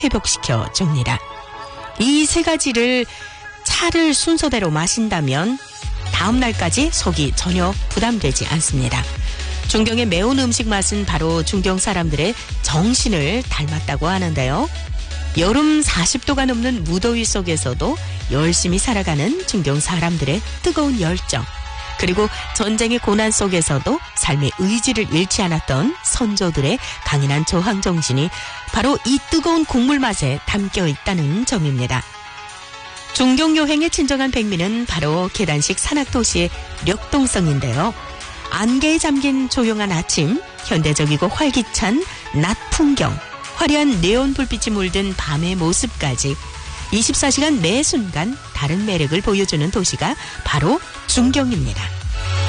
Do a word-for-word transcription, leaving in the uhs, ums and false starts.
회복시켜 줍니다. 이 세 가지를 차를 순서대로 마신다면 다음 날까지 속이 전혀 부담되지 않습니다. 중경의 매운 음식 맛은 바로 중경 사람들의 정신을 닮았다고 하는데요. 여름 사십 도가 넘는 무더위 속에서도 열심히 살아가는 중경 사람들의 뜨거운 열정, 그리고 전쟁의 고난 속에서도 삶의 의지를 잃지 않았던 선조들의 강인한 저항 정신이 바로 이 뜨거운 국물 맛에 담겨 있다는 점입니다. 중경 여행의 진정한 백미는 바로 계단식 산악도시의 력동성인데요. 안개에 잠긴 조용한 아침, 현대적이고 활기찬 낮 풍경, 화려한 네온 불빛이 물든 밤의 모습까지 이십사 시간 매 순간 다른 매력을 보여주는 도시가 바로 중경입니다.